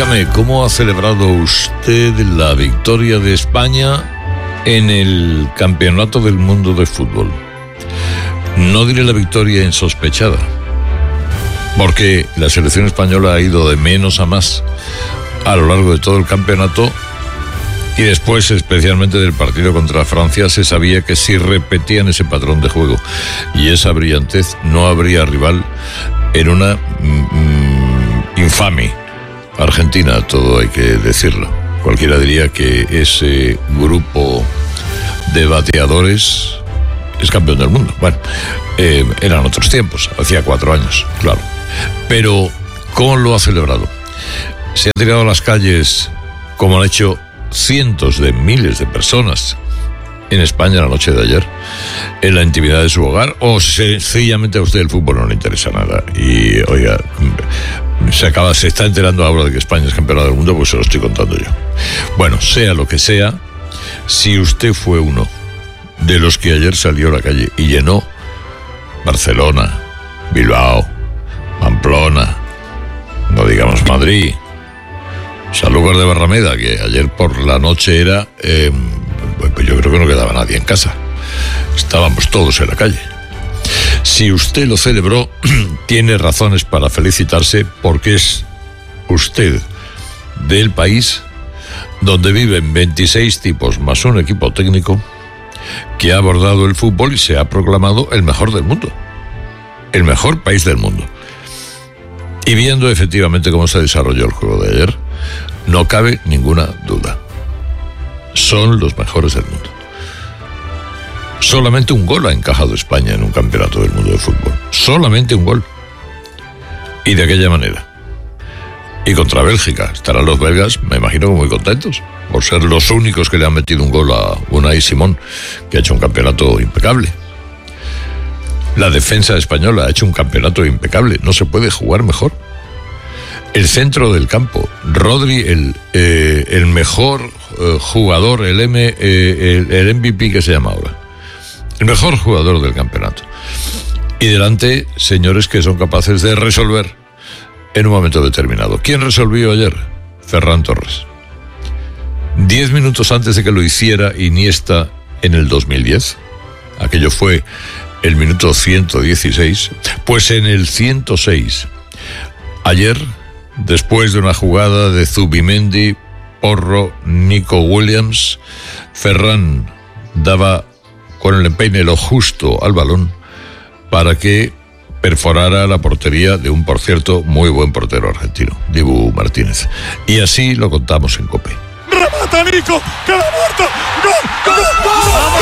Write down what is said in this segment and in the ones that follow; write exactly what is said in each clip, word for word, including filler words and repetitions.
Dígame, ¿cómo ha celebrado usted la victoria de España en el Campeonato del Mundo de Fútbol? No diré la victoria insospechada, porque la selección española ha ido de menos a más a lo largo de todo el campeonato, y después, especialmente del partido contra Francia, se sabía que si repetían ese patrón de juego y esa brillantez, no habría rival en una mm, infame Argentina, todo hay que decirlo. Cualquiera diría que ese grupo de bateadores es campeón del mundo. Bueno, eh, eran otros tiempos, hacía cuatro años, claro. Pero, ¿cómo lo ha celebrado? Se ha tirado a las calles, como han hecho cientos de miles de personas en España la noche de ayer, en la intimidad de su hogar, o sencillamente a usted el fútbol no le interesa nada. Y, oiga, se acaba, se está enterando ahora de que España es campeona del mundo, pues se lo estoy contando yo. Bueno, sea lo que sea, si usted fue uno de los que ayer salió a la calle y llenó Barcelona, Bilbao, Pamplona, no digamos Madrid, Sanlúcar de Barrameda, que ayer por la noche era, eh, pues yo creo que no quedaba nadie en casa, estábamos todos en la calle. Si usted lo celebró, tiene razones para felicitarse, porque es usted del país donde viven veintiséis tipos más un equipo técnico que ha abordado el fútbol y se ha proclamado el mejor del mundo, el mejor país del mundo. Y viendo efectivamente cómo se desarrolló el juego de ayer, no cabe ninguna duda. Son los mejores del mundo. Solamente un gol ha encajado España en un campeonato del mundo de fútbol. Solamente un gol. Y de aquella manera. Y contra Bélgica estarán los belgas, me imagino, muy contentos, por ser los únicos que le han metido un gol a Unai Simón, que ha hecho un campeonato impecable. La defensa española ha hecho un campeonato impecable, no se puede jugar mejor. El centro del campo, Rodri, el, eh, el mejor eh, jugador, el, M, eh, el, el M V P que se llama ahora, el mejor jugador del campeonato. Y delante, señores que son capaces de resolver en un momento determinado. ¿Quién resolvió ayer? Ferran Torres. Diez minutos antes de que lo hiciera Iniesta en el dos mil diez, aquello fue el minuto ciento dieciséis, pues en el ciento seis, ayer, después de una jugada de Zubimendi, Porro, Nico Williams, Ferran daba con el empeine lo justo al balón para que perforara la portería de un, por cierto, muy buen portero argentino, Dibu Martínez. Y así lo contamos en COPE. ¡Remata Nico! ¡Que la muerta! ¡Gol! ¡Gol! ¡Gol!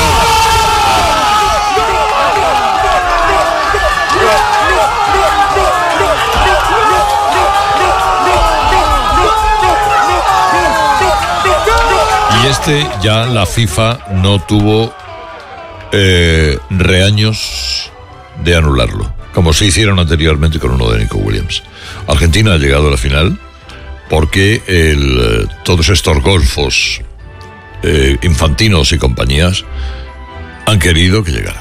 Y este ya la FIFA no tuvo eh, reaños de anularlo, como se hicieron anteriormente con uno de Nico Williams. Argentina ha llegado a la final porque el, todos estos golfos eh, infantinos y compañías han querido que llegara.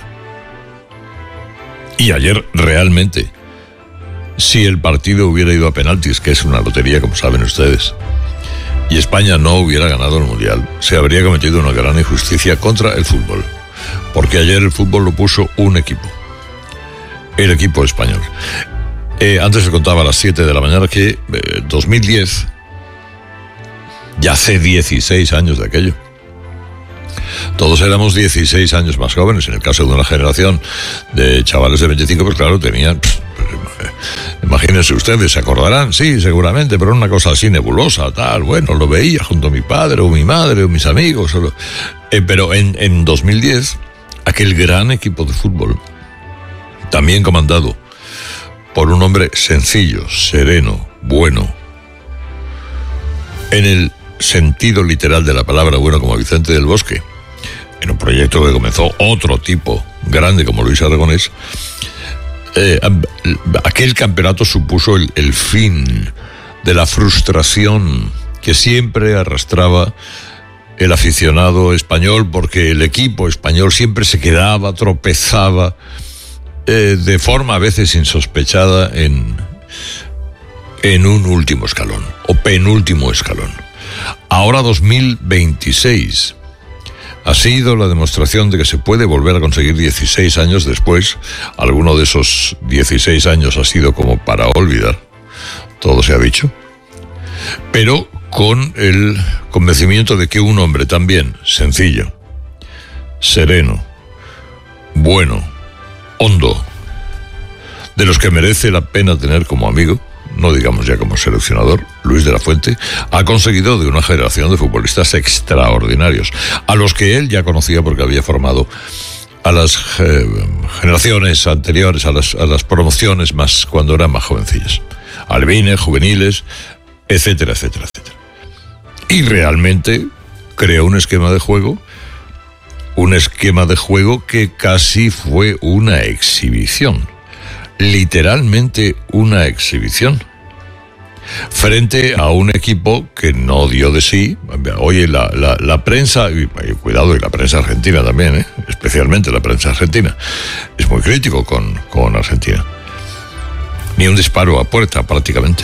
Y ayer realmente, si el partido hubiera ido a penaltis, que es una lotería como saben ustedes, y España no hubiera ganado el Mundial, se habría cometido una gran injusticia contra el fútbol, porque ayer el fútbol lo puso un equipo, el equipo español. Eh, antes se contaba a las siete de la mañana que eh, dos mil diez, ya hace dieciséis años de aquello. Todos éramos dieciséis años más jóvenes. En el caso de una generación de chavales de veinticinco, pues claro, tenían... Pff, imagínense ustedes, se acordarán, sí, seguramente, pero una cosa así nebulosa, tal, bueno, lo veía junto a mi padre o mi madre o mis amigos. O lo, eh, pero en, en dos mil diez, aquel gran equipo de fútbol, también comandado por un hombre sencillo, sereno, bueno, en el sentido literal de la palabra bueno, como Vicente del Bosque, en un proyecto que comenzó otro tipo grande como Luis Aragonés, eh, aquel campeonato supuso el, el fin de la frustración que siempre arrastraba el aficionado español, porque el equipo español siempre se quedaba, tropezaba, eh, de forma a veces insospechada en, en un último escalón, o penúltimo escalón. Ahora dos mil veintiséis ha sido la demostración de que se puede volver a conseguir dieciséis años después. Alguno de esos dieciséis años ha sido como para olvidar, todo se ha dicho, pero con el convencimiento de que un hombre también sencillo, sereno, bueno, hondo, de los que merece la pena tener como amigo, no digamos ya como seleccionador, Luis de la Fuente, ha conseguido de una generación de futbolistas extraordinarios, a los que él ya conocía porque había formado a las eh, generaciones anteriores, a las, a las promociones más cuando eran más jovencillas, albines, juveniles, etcétera, etcétera, etcétera. Y realmente creó un esquema de juego, un esquema de juego que casi fue una exhibición. Literalmente una exhibición frente a un equipo que no dio de sí. Oye, la, la, la prensa, y cuidado, y la prensa argentina también, ¿eh? Especialmente la prensa argentina, es muy crítico con, con Argentina. Ni un disparo a puerta prácticamente,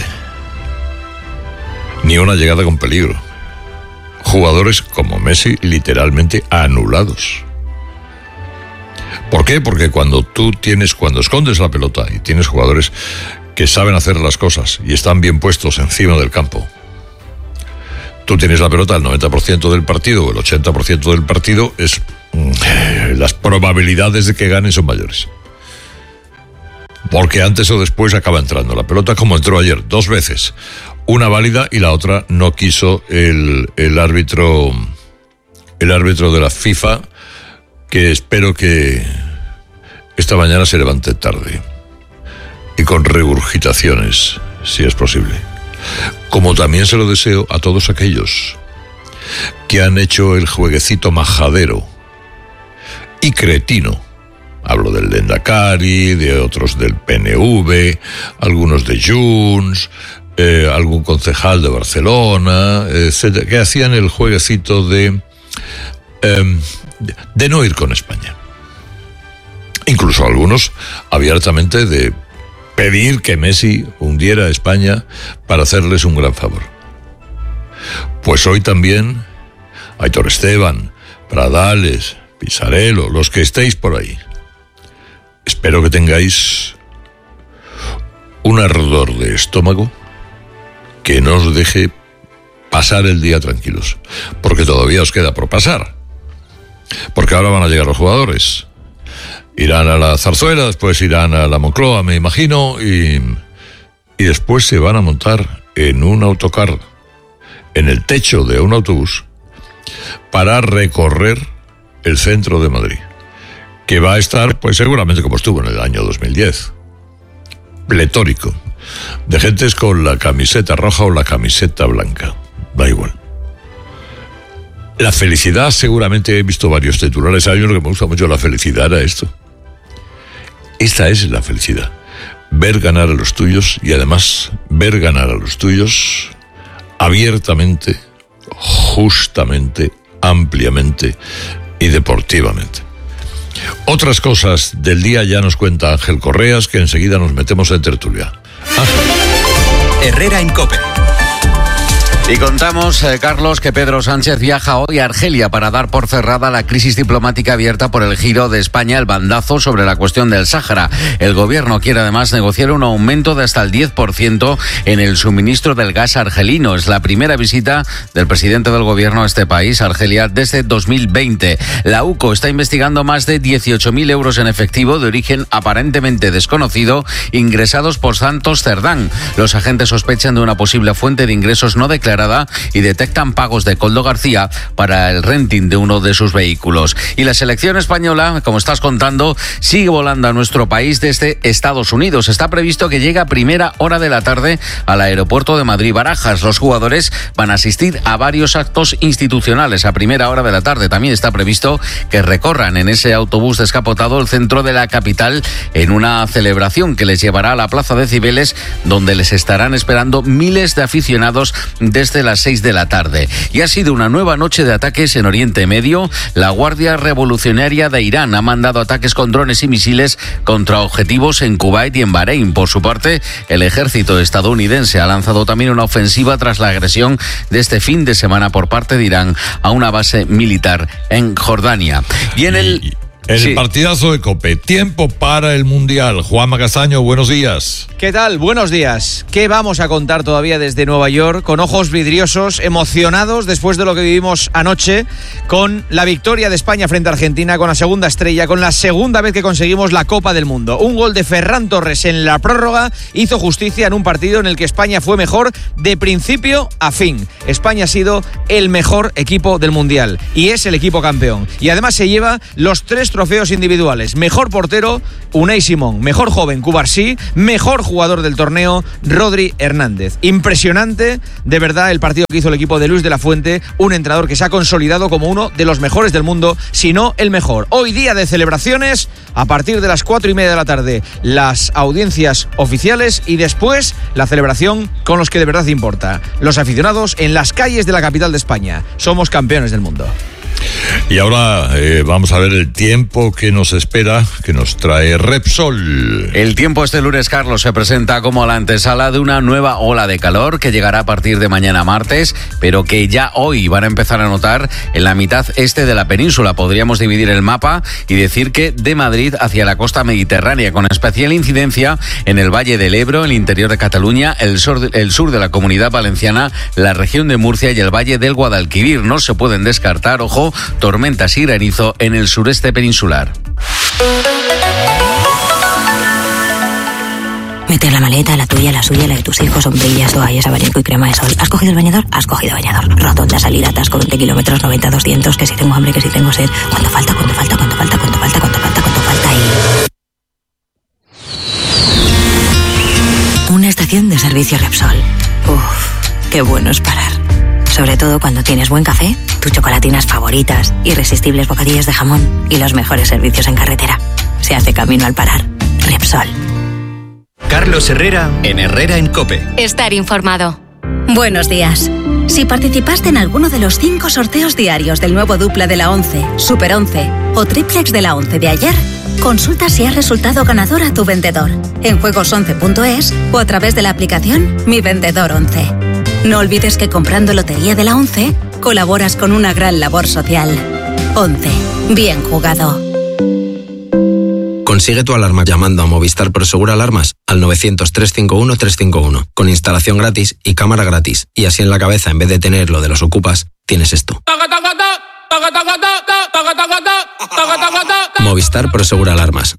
ni una llegada con peligro. Jugadores como Messi literalmente anulados. ¿Por qué? Porque cuando tú tienes, cuando escondes la pelota y tienes jugadores que saben hacer las cosas y están bien puestos encima del campo, tú tienes la pelota el noventa por ciento del partido o el ochenta por ciento del partido, es las probabilidades de que ganen son mayores. Porque antes o después acaba entrando la pelota, como entró ayer, dos veces. Una válida y la otra no quiso el, el árbitro, el árbitro de la FIFA, que espero que esta mañana se levante tarde y con regurgitaciones, si es posible. Como también se lo deseo a todos aquellos que han hecho el jueguecito majadero y cretino. Hablo del Lendakari, de otros del P N V, algunos de Junts, eh, algún concejal de Barcelona, etcétera, que hacían el jueguecito de... Eh, de no ir con España. Incluso algunos abiertamente de pedir que Messi hundiera a España para hacerles un gran favor. Pues hoy también Aitor Esteban, Pradales, Pisarello, los que estéis por ahí, espero que tengáis un ardor de estómago que no os deje pasar el día tranquilos, porque todavía os queda por pasar. Porque ahora van a llegar los jugadores. Irán a la Zarzuela, después irán a la Moncloa, me imagino, y, y después se van a montar en un autocar, en el techo de un autobús, para recorrer el centro de Madrid, que va a estar, pues seguramente como estuvo en el año dos mil diez, pletórico, de gentes con la camiseta roja o la camiseta blanca, da igual. La felicidad, seguramente he visto varios titulares. Hay uno que me gusta mucho, la felicidad era esto. Esta es la felicidad. Ver ganar a los tuyos y además ver ganar a los tuyos abiertamente, justamente, ampliamente y deportivamente. Otras cosas del día ya nos cuenta Ángel Correas, que enseguida nos metemos en tertulia. Ángel. Herrera en COPE. Y contamos, eh, Carlos, que Pedro Sánchez viaja hoy a Argelia para dar por cerrada la crisis diplomática abierta por el giro de España al bandazo sobre la cuestión del Sáhara. El gobierno quiere además negociar un aumento de hasta el diez por ciento en el suministro del gas argelino. Es la primera visita del presidente del gobierno a este país, Argelia, desde dos mil veinte. La U C O está investigando más de dieciocho mil euros en efectivo de origen aparentemente desconocido ingresados por Santos Cerdán. Los agentes sospechan de una posible fuente de ingresos no declarada y detectan pagos de Koldo García para el renting de uno de sus vehículos. Y la selección española, como estás contando, sigue volando a nuestro país desde Estados Unidos. Está previsto que llegue a primera hora de la tarde al aeropuerto de Madrid-Barajas. Los jugadores van a asistir a varios actos institucionales a primera hora de la tarde. También está previsto que recorran en ese autobús descapotado el centro de la capital en una celebración que les llevará a la Plaza de Cibeles, donde les estarán esperando miles de aficionados de desde las seis de la tarde. Y ha sido una nueva noche de ataques en Oriente Medio. La Guardia Revolucionaria de Irán ha mandado ataques con drones y misiles contra objetivos en Kuwait y en Bahrein. Por su parte, el ejército estadounidense ha lanzado también una ofensiva tras la agresión de este fin de semana por parte de Irán a una base militar en Jordania. Y en el... El sí. partidazo de COPE, tiempo para el Mundial. Juanma Castaño, buenos días. ¿Qué tal? Buenos días. ¿Qué vamos a contar todavía desde Nueva York? Con ojos vidriosos, emocionados después de lo que vivimos anoche, con la victoria de España frente a Argentina, con la segunda estrella, con la segunda vez que conseguimos la Copa del Mundo. Un gol de Ferran Torres en la prórroga hizo justicia en un partido en el que España fue mejor de principio a fin. España ha sido el mejor equipo del Mundial y es el equipo campeón. Y además se lleva los tres trofeos individuales. Mejor portero, Unai Simón. Mejor joven, Cubarsí. Mejor jugador del torneo, Rodri Hernández. Impresionante, de verdad, el partido que hizo el equipo de Luis de la Fuente, un entrenador que se ha consolidado como uno de los mejores del mundo, si no el mejor. Hoy día de celebraciones, a partir de las cuatro y media de la tarde, las audiencias oficiales y después la celebración con los que de verdad importa. Los aficionados en las calles de la capital de España. Somos campeones del mundo. Y ahora eh, vamos a ver el tiempo que nos espera, que nos trae Repsol. El tiempo este lunes, Carlos, se presenta como la antesala de una nueva ola de calor que llegará a partir de mañana martes, pero que ya hoy van a empezar a notar en la mitad este de la península. Podríamos dividir el mapa y decir que de Madrid hacia la costa mediterránea, con especial incidencia en el Valle del Ebro, el interior de Cataluña, el sur de, el sur de la Comunidad Valenciana, la región de Murcia y el Valle del Guadalquivir. No se pueden descartar, ojo, tormentas y granizo en el sureste peninsular. Meter la maleta, la tuya, la suya, la de tus hijos, sombrillas, toallas, abanico y crema de sol. ¿Has cogido el bañador? Has cogido bañador. Rotonda, salida, atasco, veinte kilómetros, noventa, doscientos, que si tengo hambre, que si tengo sed. ¿Cuánto falta? ¿Cuánto falta? ¿Cuánto falta? ¿Cuánto falta? ¿Cuánto falta? ¿Cuánto falta? Y... una estación de servicio Repsol. Uf, qué bueno es parar. Sobre todo cuando tienes buen café, tus chocolatinas favoritas, irresistibles bocadillos de jamón y los mejores servicios en carretera. Se hace camino al parar. Repsol. Carlos Herrera, en Herrera en COPE. Estar informado. Buenos días. Si participaste en alguno de los cinco sorteos diarios del nuevo dupla de la once, Super once o triplex de la once de ayer, consulta si has resultado ganador a tu vendedor en juegos once punto es o a través de la aplicación Mi Vendedor once. No olvides que comprando Lotería de la once, colaboras con una gran labor social. once. Bien jugado. Consigue tu alarma llamando a Movistar Prosegur Alarmas al novecientos, trescientos cincuenta y uno, trescientos cincuenta y uno, con instalación gratis y cámara gratis. Y así en la cabeza, en vez de tener lo de los ocupas, tienes esto. Movistar Prosegur Alarmas.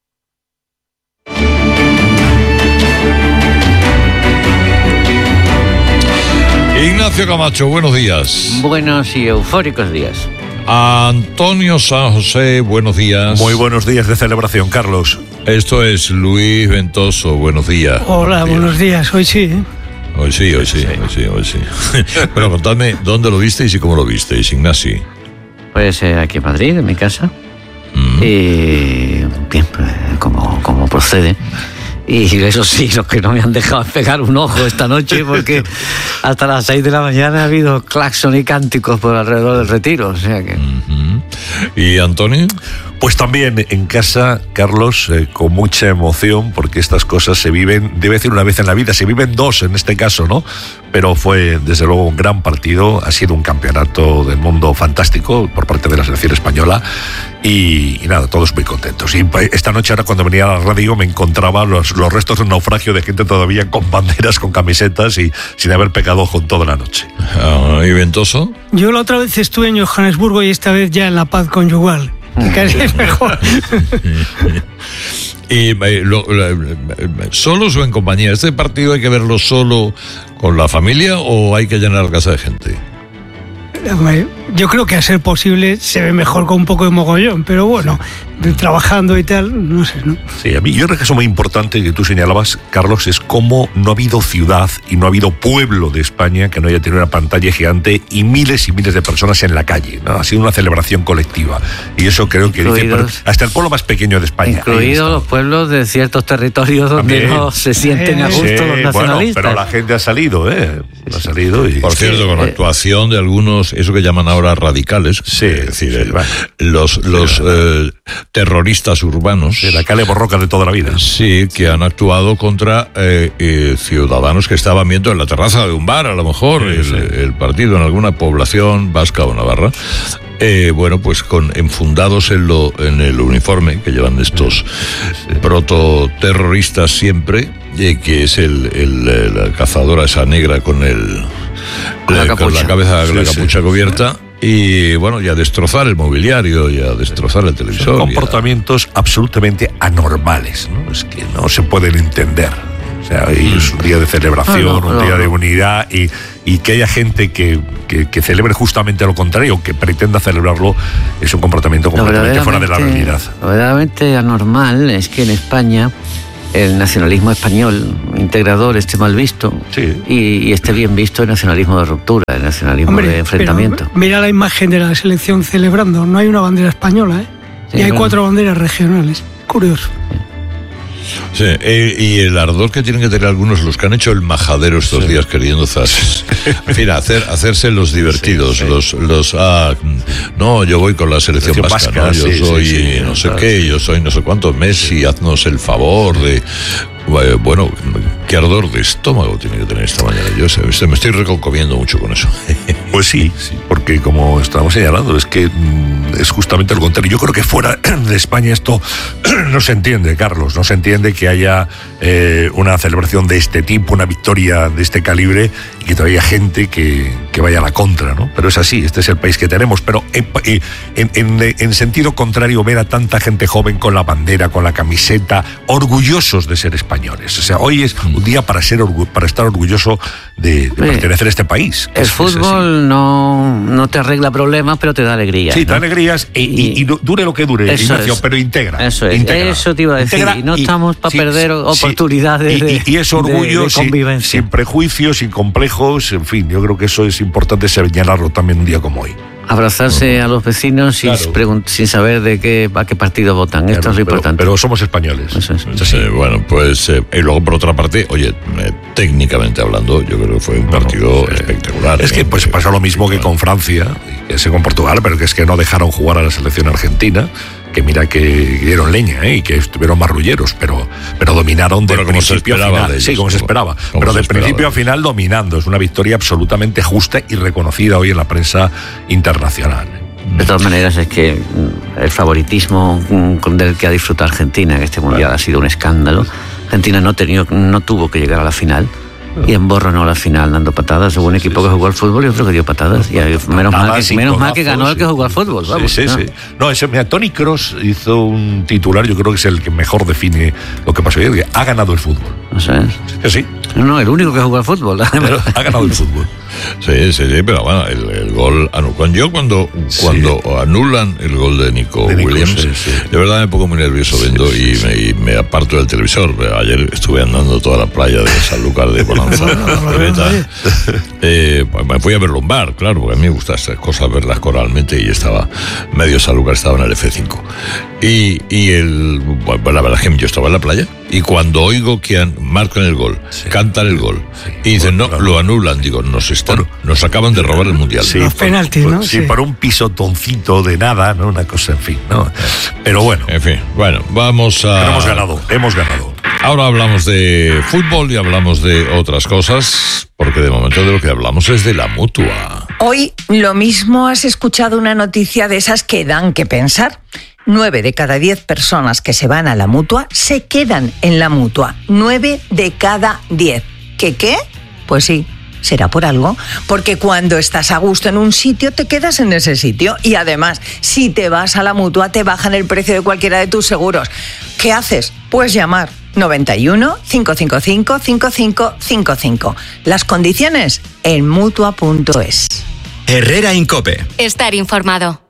Ignacio Camacho, buenos días. Buenos y eufóricos días. Antonio San José, buenos días. Muy buenos días de celebración, Carlos. Esto es Luis Ventoso, buenos días. Hola, buenos días, hoy sí, ¿eh? Hoy sí, hoy sí, hoy sí, hoy sí. Bueno, contadme, ¿dónde lo visteis y cómo lo visteis, Ignacio? Pues eh, aquí en Madrid, en mi casa. Mm. Y bien, pues, como, como procede. Y eso sí, los que no me han dejado pegar un ojo esta noche, porque hasta las seis de la mañana ha habido claxon y cánticos por alrededor del Retiro, o sea que... Uh-huh. ¿Y Antonio? Pues también en casa, Carlos, eh, con mucha emoción, porque estas cosas se viven, debe decir una vez en la vida, se viven dos en este caso, ¿no? Pero fue desde luego un gran partido, ha sido un campeonato del mundo fantástico por parte de la selección española y, y nada, todos muy contentos. Y esta noche ahora cuando venía a la radio me encontraba los, los restos de un naufragio de gente todavía con banderas, con camisetas y sin haber pecado ojo en toda la noche. Uh, ¿Y Ventoso? Yo la otra vez estuve en Johannesburgo y esta vez ya en la paz conyugal. Que casi es mejor. Y eh, lo, lo, ¿solos o en compañía? ¿Este partido hay que verlo solo con la familia o hay que llenar la casa de gente? Yo creo que a ser posible se ve mejor con un poco de mogollón, pero bueno, trabajando y tal, no sé, ¿no? Sí, a mí yo creo que eso muy importante que tú señalabas, Carlos, es cómo no ha habido ciudad y no ha habido pueblo de España que no haya tenido una pantalla gigante y miles y miles de personas en la calle, ¿no? Ha sido una celebración colectiva y eso creo que dice, pero hasta el pueblo más pequeño de España. Incluidos los pueblos de ciertos territorios donde También. no se sienten a gusto sí, los nacionalistas. Bueno, pero la gente ha salido, ¿eh? Ha salido y... Por cierto, con la actuación de algunos, eso que llaman ahora radicales, sí, es decir, sí, el, vale. los, los sí, eh, terroristas urbanos. De la Cale Borroca de toda la vida. Sí, que han actuado contra eh, eh, ciudadanos que estaban viendo en la terraza de un bar, a lo mejor, sí, el, sí. el partido en alguna población vasca o navarra. Eh, bueno, pues con enfundados en, lo, en el uniforme que llevan estos sí, sí. prototerroristas siempre, eh, que es el, el, la cazadora esa negra con el con la, con la cabeza, sí, la capucha sí. cubierta. Y bueno, y a destrozar el mobiliario y a destrozar el televisor. Son comportamientos a... absolutamente anormales, ¿no? Es que no se pueden entender. O sea, hoy es un día de celebración, no, no, un día no. de unidad y, y que haya gente que, que, que celebre justamente lo contrario, que pretenda celebrarlo, es un comportamiento completamente fuera de la realidad. Lo verdaderamente anormal es que en España el nacionalismo español integrador esté mal visto sí. y, y esté bien visto el nacionalismo de ruptura, el nacionalismo Hombre, de enfrentamiento. Pero mira la imagen de la selección celebrando, no hay una bandera española, ¿eh? Sí, y hay claro. cuatro banderas regionales. Curioso. Sí. Sí, y el ardor que tienen que tener algunos, los que han hecho el majadero estos sí. días queriendo zas, en fin, hacer, hacerse los divertidos, sí, sí. los, los ah, no, yo voy con la selección vasca, vasca, ¿no? Yo sí, soy sí, sí, no sé claro. qué, yo soy no sé cuánto, Messi, haznos el favor de... Bueno, qué ardor de estómago tiene que tener esta mañana. Yo sé, me estoy reconcomiendo mucho con eso. Pues sí, sí, porque como estamos señalando, es que mm, es justamente lo contrario. Yo creo que fuera de España esto no se entiende, Carlos, no se entiende que haya eh, una celebración de este tipo, una victoria de este calibre y que todavía haya gente que, que vaya a la contra, ¿no? Pero es así, este es el país que tenemos. Pero en, en, en, en sentido contrario, ver a tanta gente joven con la bandera, con la camiseta, orgullosos de ser españoles. O sea, hoy es un día para ser para estar orgulloso de, de pertenecer a este país. El es, fútbol es no, no te arregla problemas, pero te da alegrías. Sí, ¿no? te da alegrías y, y, y dure lo que dure, Ignacio, es. pero integra. Eso es, integra, eso te iba a decir. Y no y, estamos para sí, perder sí, oportunidades y, de, y, y es orgullo, de, de convivencia. Sin, sin prejuicios, sin complejos, en fin, yo creo que eso es importante señalarlo también un día como hoy. Abrazarse a los vecinos claro. sin, sin saber de qué a qué partido votan. Claro, Esto es lo pero, importante. Pero somos españoles. Eso es. Sí, bueno, pues eh, y luego por otra parte, oye, eh, técnicamente hablando, yo creo que fue un partido bueno, pues, espectacular. Es que pues pasó lo mismo que con Francia, que es con Portugal, pero que es que no dejaron jugar a la selección argentina. Que mira que dieron leña, ¿eh? Y que estuvieron marrulleros, pero, pero dominaron de bueno, principio a final. Ellos, sí, como se esperaba. Como pero se de esperaba. principio a final dominando. Es una victoria absolutamente justa y reconocida hoy en la prensa internacional. De todas maneras, es que el favoritismo del que ha disfrutado Argentina en este mundial bueno. ha sido un escándalo. Argentina no, tenido, no tuvo que llegar a la final. Y emborronó la final dando patadas. Hubo un equipo que jugó al fútbol y otro que dio patadas. Y menos mal que, menos mal que ganó sí. el que jugó al fútbol. Vamos, sí, sí, ¿no? sí. No, ese, mira, Toni Kroos hizo un titular, yo creo que es el que mejor define lo que pasó ayer, que ha ganado el fútbol. ¿No sabes? Que sí. No, no, el único que jugó al fútbol. Pero ha ganado el fútbol. Sí, sí, sí, pero bueno, el, el gol anulado. Yo cuando, sí. cuando anulan el gol de Nico, de Nico Williams, sí, sí. de verdad me pongo muy nervioso sí, viendo sí, y, sí. Me, y me aparto del televisor. Ayer estuve andando toda la playa de Sanlúcar de Bonanza. eh, pues me fui a verlo en bar, claro, porque a mí me gusta estas cosas verlas coralmente y estaba medio Sanlúcar, estaba en el F cinco. Y, y el, bueno, la verdad es que yo estaba en la playa y cuando oigo que han, marcan el gol, sí. cantan el gol sí. y dicen, no, claro. lo anulan, digo, nos están, por, nos acaban de robar el mundial. Sí, los penaltis, ¿no? Sí, sí, por un pisotoncito de nada, ¿no? Una cosa, en fin, ¿no? Pero bueno. En fin, bueno, vamos a... Pero hemos ganado, hemos ganado. Ahora hablamos de fútbol y hablamos de otras cosas, porque de momento de lo que hablamos es de la Mutua. Hoy lo mismo has escuchado una noticia de esas que dan que pensar. Nueve de cada diez personas que se van a la Mutua se quedan en la Mutua. Nueve de cada diez. ¿Qué qué? Pues sí. Será por algo, porque cuando estás a gusto en un sitio te quedas en ese sitio y además si te vas a la Mutua te bajan el precio de cualquiera de tus seguros. ¿Qué haces? Pues llamar noventa y uno, cinco cinco cinco, cinco cinco cinco cinco. Las condiciones en mutua punto es. Herrera en COPE. Estar informado.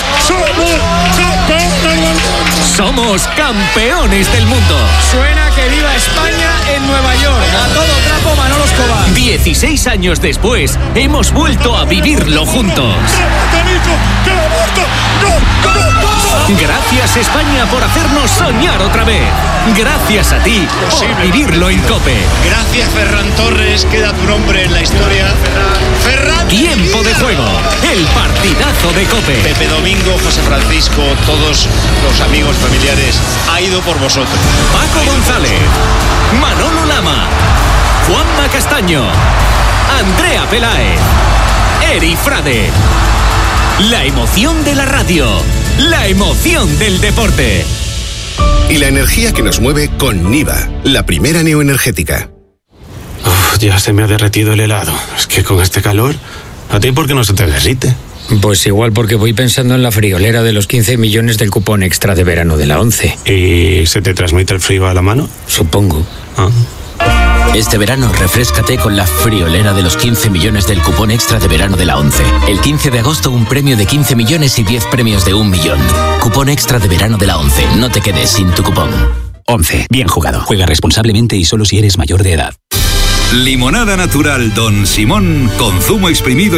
Somos campeones del mundo. Suena que viva España en Nueva York. A todo trapo, Manolo Escobar. dieciséis años después, hemos vuelto a vivirlo juntos. Gracias, España, por hacernos soñar otra vez. Gracias a ti por vivirlo en COPE. Gracias, Ferran Torres. Queda tu nombre en la historia. Ferran. Tiempo de juego. El partidazo de COPE. Pepe Domingo, José Francisco, todos los amigos familiares, ha ido por vosotros. Paco González, Manolo Lama, Juanma Castaño, Andrea Peláez, Eri Frade. La emoción de la radio. La emoción del deporte. Y la energía que nos mueve con Niva, la primera neoenergética. Uf, ya se me ha derretido el helado. Es que con este calor, ¿a ti por qué no se te derrite? Pues igual porque voy pensando en la friolera de los quince millones del cupón extra de verano de la ONCE. ¿Y se te transmite el frío a la mano? Supongo. Ah. Este verano refréscate con la friolera de los quince millones del cupón extra de verano de la ONCE. El quince de agosto un premio de quince millones y diez premios de un millón. Cupón extra de verano de la ONCE. No te quedes sin tu cupón. ONCE. Bien jugado. Juega responsablemente y solo si eres mayor de edad. Limonada natural Don Simón con zumo exprimido